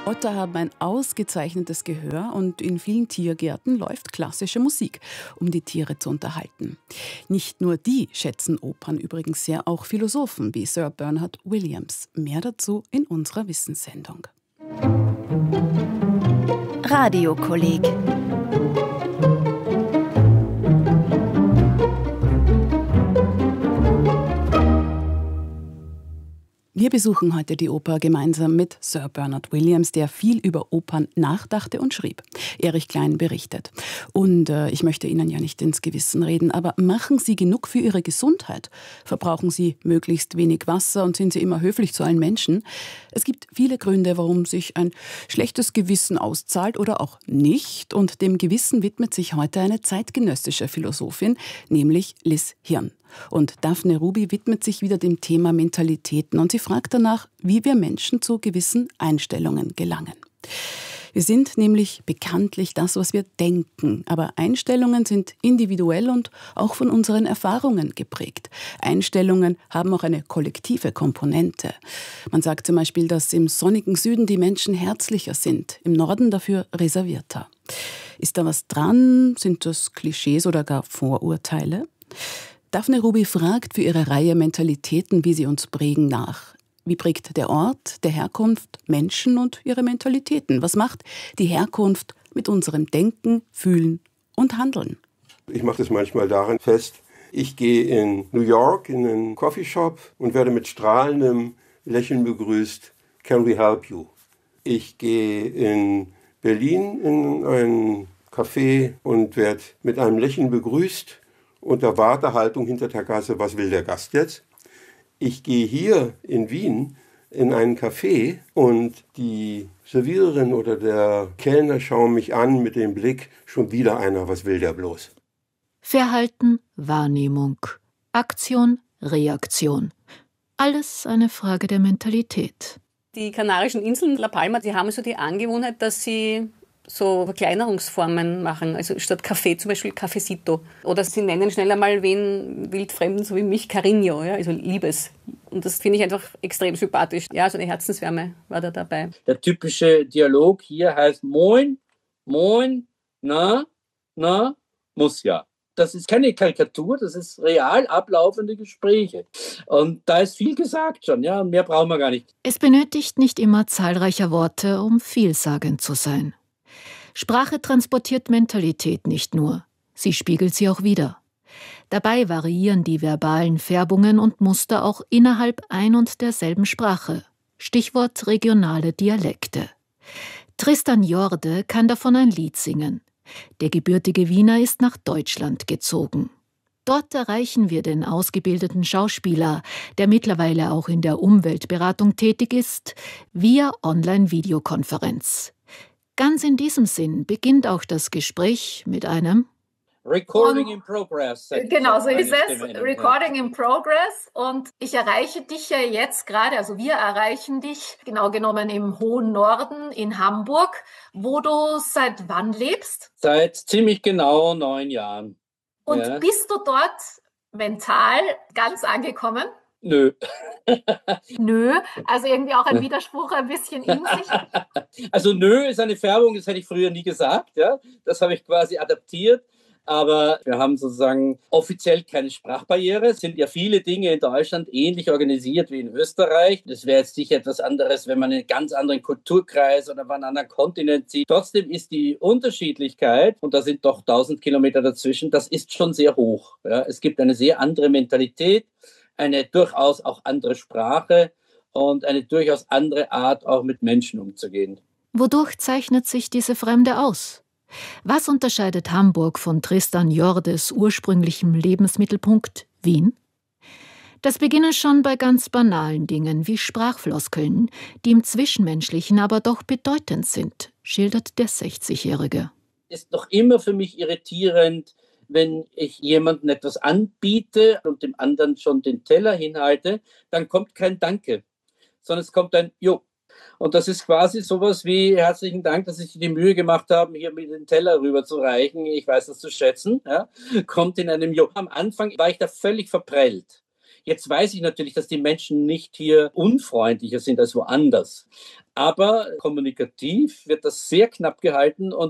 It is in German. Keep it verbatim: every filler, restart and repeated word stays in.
Otter haben ein ausgezeichnetes Gehör und in vielen Tiergärten läuft klassische Musik, um die Tiere zu unterhalten. Nicht nur die schätzen Opern übrigens sehr, auch Philosophen wie Sir Bernard Williams. Mehr dazu in unserer Wissenssendung. Radiokolleg. Wir besuchen heute die Oper gemeinsam mit Sir Bernard Williams, der viel über Opern nachdachte und schrieb. Erich Klein berichtet. Und äh, ich möchte Ihnen ja nicht ins Gewissen reden, aber machen Sie genug für Ihre Gesundheit? Verbrauchen Sie möglichst wenig Wasser und sind Sie immer höflich zu allen Menschen? Es gibt viele Gründe, warum sich ein schlechtes Gewissen auszahlt oder auch nicht. Und dem Gewissen widmet sich heute eine zeitgenössische Philosophin, nämlich Liz Hirn. Und Daphne Ruby widmet sich wieder dem Thema Mentalitäten und sie fragt danach, wie wir Menschen zu gewissen Einstellungen gelangen. Wir sind nämlich bekanntlich das, was wir denken. Aber Einstellungen sind individuell und auch von unseren Erfahrungen geprägt. Einstellungen haben auch eine kollektive Komponente. Man sagt zum Beispiel, dass im sonnigen Süden die Menschen herzlicher sind, im Norden dafür reservierter. Ist da was dran? Sind das Klischees oder gar Vorurteile? Daphne Ruby fragt für ihre Reihe Mentalitäten, wie sie uns prägen, nach. Wie prägt der Ort der Herkunft Menschen und ihre Mentalitäten? Was macht die Herkunft mit unserem Denken, Fühlen und Handeln? Ich mache das manchmal daran fest, ich gehe in New York in einen Coffeeshop und werde mit strahlendem Lächeln begrüßt. Can we help you? Ich gehe in Berlin in ein Café und werde mit einem Lächeln begrüßt. Unter Wartehaltung hinter der Kasse, was will der Gast jetzt? Ich gehe hier in Wien in einen Café und die Serviererin oder der Kellner schauen mich an mit dem Blick, schon wieder einer, was will der bloß? Verhalten, Wahrnehmung, Aktion, Reaktion. Alles eine Frage der Mentalität. Die Kanarischen Inseln, La Palma, die haben so die Angewohnheit, dass sie so Verkleinerungsformen machen, also statt Kaffee zum Beispiel Cafecito. Oder sie nennen schnell einmal wen Wildfremden, so wie mich, Cariño, ja, also Liebes. Und das finde ich einfach extrem sympathisch. Ja, so eine Herzenswärme war da dabei. Der typische Dialog hier heißt Moin, Moin, na, na, muss ja. Das ist keine Karikatur, das ist real ablaufende Gespräche. Und da ist viel gesagt schon, ja, mehr brauchen wir gar nicht. Es benötigt nicht immer zahlreicher Worte, um vielsagend zu sein. Sprache transportiert Mentalität nicht nur, sie spiegelt sie auch wider. Dabei variieren die verbalen Färbungen und Muster auch innerhalb ein und derselben Sprache. Stichwort regionale Dialekte. Tristan Jorde kann davon ein Lied singen. Der gebürtige Wiener ist nach Deutschland gezogen. Dort erreichen wir den ausgebildeten Schauspieler, der mittlerweile auch in der Umweltberatung tätig ist, via Online-Videokonferenz. Ganz in diesem Sinn beginnt auch das Gespräch mit einem Recording in progress. Genau, so ist es. Recording in progress. Und ich erreiche dich ja jetzt gerade, also wir erreichen dich genau genommen im hohen Norden in Hamburg, wo du seit wann lebst? Seit ziemlich genau neun Jahren. Und ja. Bist du dort mental ganz angekommen? Nö. Nö, also irgendwie auch ein Widerspruch ein bisschen in sich. Also nö ist eine Färbung, das hätte ich früher nie gesagt. Ja? Das habe ich quasi adaptiert. Aber wir haben sozusagen offiziell keine Sprachbarriere. Es sind ja viele Dinge in Deutschland ähnlich organisiert wie in Österreich. Das wäre jetzt sicher etwas anderes, wenn man in einen ganz anderen Kulturkreis oder auf einen anderen Kontinent zieht. Trotzdem ist die Unterschiedlichkeit, und da sind doch tausend Kilometer dazwischen, das ist schon sehr hoch. Ja? Es gibt eine sehr andere Mentalität, eine durchaus auch andere Sprache und eine durchaus andere Art, auch mit Menschen umzugehen. Wodurch zeichnet sich diese Fremde aus? Was unterscheidet Hamburg von Tristan Jordes ursprünglichem Lebensmittelpunkt Wien? Das beginne schon bei ganz banalen Dingen wie Sprachfloskeln, die im Zwischenmenschlichen aber doch bedeutend sind, schildert der sechzigjährige. Ist noch immer für mich irritierend, wenn ich jemandem etwas anbiete und dem anderen schon den Teller hinhalte, dann kommt kein Danke, sondern es kommt ein Jo. Und das ist quasi sowas wie, herzlichen Dank, dass Sie sich die Mühe gemacht haben, hier mit den Teller rüber zu reichen. Ich weiß das zu schätzen. Ja. Kommt in einem Jo. Am Anfang war ich da völlig verprellt. Jetzt weiß ich natürlich, dass die Menschen nicht hier unfreundlicher sind als woanders. Aber kommunikativ wird das sehr knapp gehalten und